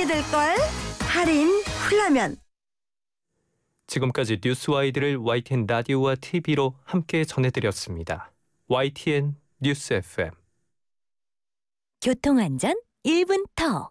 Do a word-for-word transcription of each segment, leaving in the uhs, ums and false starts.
될걸? 할인 훌라면. 지금까지 뉴스와이드를 와이티엔 라디오와 티비로 함께 전해드렸습니다. 와이티엔 뉴스 에프엠. 교통안전 일 분 더.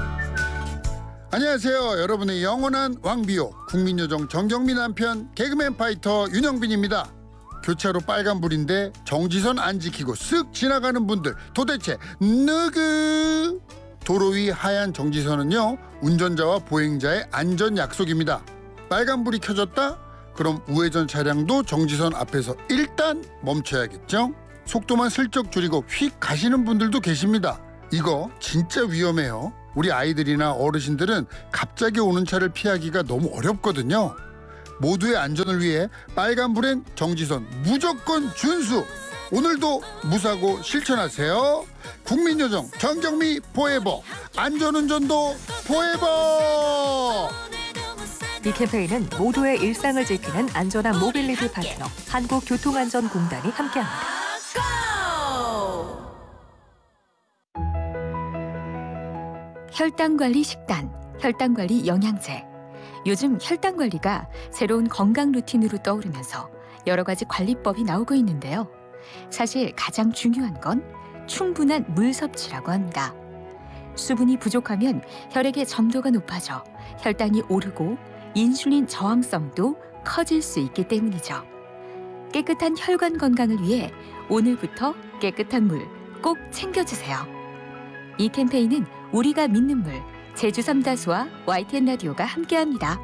안녕하세요. 여러분의 영원한 왕비호 국민요정 정경미 남편 개그맨 파이터 윤영빈입니다. 교차로 빨간불인데 정지선 안 지키고 쓱 지나가는 분들 도대체 누구? 도로 위 하얀 정지선은요, 운전자와 보행자의 안전 약속입니다. 빨간불이 켜졌다? 그럼 우회전 차량도 정지선 앞에서 일단 멈춰야겠죠? 속도만 슬쩍 줄이고 휙 가시는 분들도 계십니다. 이거 진짜 위험해요. 우리 아이들이나 어르신들은 갑자기 오는 차를 피하기가 너무 어렵거든요. 모두의 안전을 위해 빨간불엔 정지선 무조건 준수! 오늘도 무사고 실천하세요. 국민요정 정경미 포에버, 안전운전도 포에버! 이 캠페인은 모두의 일상을 지키는 안전한 모빌리티 파트너 한국교통안전공단이 함께합니다. 혈당관리 식단, 혈당관리 영양제. 요즘 혈당관리가 새로운 건강 루틴으로 떠오르면서 여러 가지 관리법이 나오고 있는데요. 사실 가장 중요한 건 충분한 물 섭취라고 합니다. 수분이 부족하면 혈액의 점도가 높아져 혈당이 오르고 인슐린 저항성도 커질 수 있기 때문이죠. 깨끗한 혈관 건강을 위해 오늘부터 깨끗한 물 꼭 챙겨주세요. 이 캠페인은 우리가 믿는 물, 제주 삼다수와 와이티엔 라디오가 함께합니다.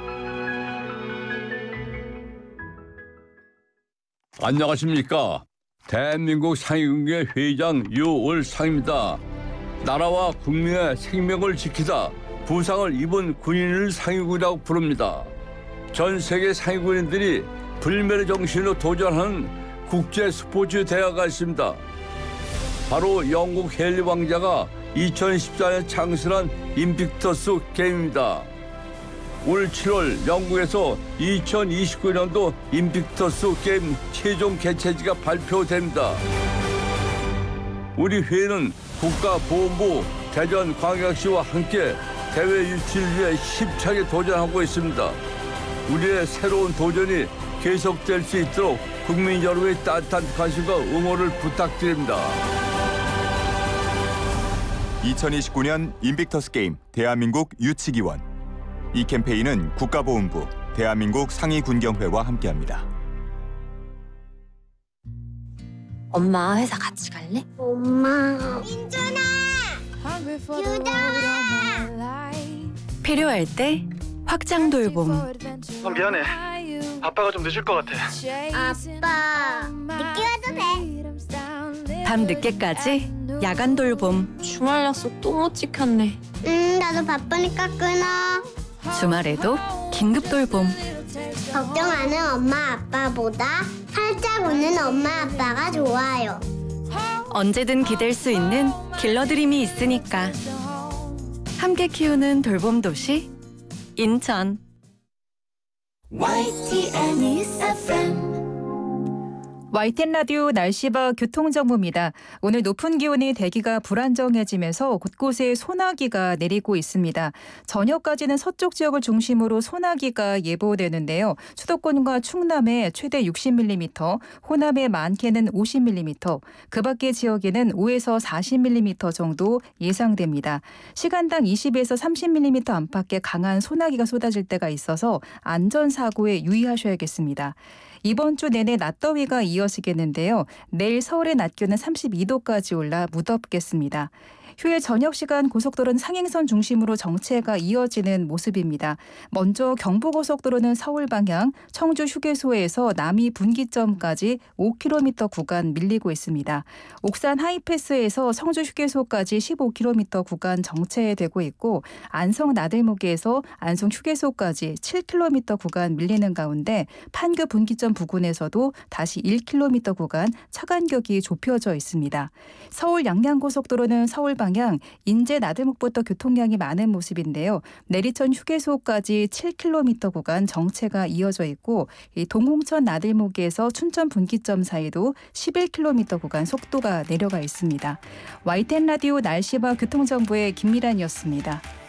안녕하십니까. 대한민국 상위군계 회장 유월상입니다. 나라와 국민의 생명을 지키다 부상을 입은 군인을 상위군이라고 부릅니다. 전 세계 상위군인들이 불멸의 정신으로 도전하는 국제 스포츠 대회가 있습니다. 바로 영국 헨리 왕자가 이천십사 년 창설한 인빅터스 게임입니다. 올 칠월 영국에서 이천이십구 년도 인빅터스 게임 최종 개최지가 발표됩니다. 우리 회는 국가보훈부, 대전광역시와 함께 대회 유치를 위해 힘차게 도전하고 있습니다. 우리의 새로운 도전이 계속될 수 있도록 국민 여러분의 따뜻한 관심과 응원을 부탁드립니다. 이천이십구 년 인빅터스 게임 대한민국 유치기원. 이 캠페인은 국가보훈부, 대한민국 상위군경회와 함께합니다. 엄마 회사 같이 갈래? 엄마. 민준아! 유정아! 필요할 때 확장 돌봄. 어, 미안해. 아빠가 좀 늦을 것 같아. 아빠, 늦게 와도 돼. 밤 늦게까지 야간 돌봄. 주말 약속 또 못 지켰네. 응, 나도 바쁘니까 끊어. 주말에도 긴급 돌봄. 걱정하는 엄마 아빠보다 살짝 웃는 엄마 아빠가 좋아요. 언제든 기댈 수 있는 길러드림이 있으니까. 함께 키우는 돌봄 도시 인천. 와이티엔 뉴스 에프엠. 와이티엔 라디오 날씨와 교통정보입니다. 오늘 높은 기온이 대기가 불안정해지면서 곳곳에 소나기가 내리고 있습니다. 저녁까지는 서쪽 지역을 중심으로 소나기가 예보되는데요. 수도권과 충남에 최대 육십 밀리미터, 호남의 많게는 오십 밀리미터, 그 밖의 지역에는 오에서 사십 밀리미터 정도 예상됩니다. 시간당 이십에서 삼십 밀리미터 안팎의 강한 소나기가 쏟아질 때가 있어서 안전사고에 유의하셔야겠습니다. 이번 주 내내 낮더위가 이어지겠는데요. 내일 서울의 낮 기온은 삼십이 도까지 올라 무덥겠습니다. 휴일 저녁 시간 고속도로는 상행선 중심으로 정체가 이어지는 모습입니다. 먼저 경부고속도로는 서울 방향 청주 휴게소에서 남이 분기점까지 오 킬로미터 구간 밀리고 있습니다. 옥산 하이패스에서 청주 휴게소까지 십오 킬로미터 구간 정체되고 있고, 안성 나들목에서 안성 휴게소까지 칠 킬로미터 구간 밀리는 가운데 판교 분기점 부근에서도 다시 일 킬로미터 구간 차 간격이 좁혀져 있습니다. 서울 양양고속도로는 서울 방향 인제 나들목부터 교통량이 많은 모습인데요. 내리천 휴게소까지 칠 킬로미터 구간 정체가 이어져 있고, 이 동홍천 나들목에서 춘천 분기점 사이도 십일 킬로미터 구간 속도가 내려가 있습니다. 와이티엔 라디오 날씨와 교통정보의 김미란이었습니다.